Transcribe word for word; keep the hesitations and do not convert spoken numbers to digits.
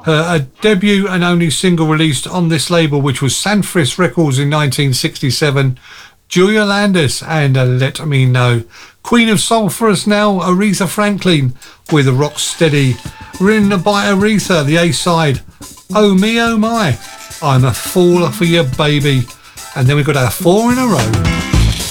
Her a debut and only single released on this label, which was Sanfris Records in nineteen sixty-seven. Julia Landis and uh, Let Me Know. Queen of Soul for us now, Aretha Franklin with Rocksteady. Written by Aretha, the A-side, Oh Me Oh My, I'm a Fool for You Baby. And then we've got our four in a row.